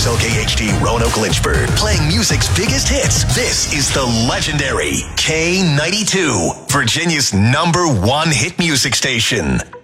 WXLK-HD Roanoke Lynchburg, playing music's biggest hits. This is the legendary K92, Virginia's #1 hit music station.